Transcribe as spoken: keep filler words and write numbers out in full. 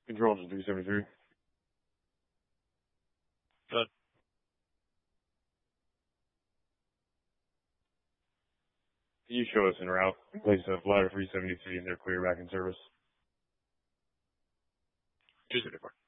Control to three seventy-three. Good. Can you show us en route in place of ladder three seventy-three and they're clear back in service? two seventy-four.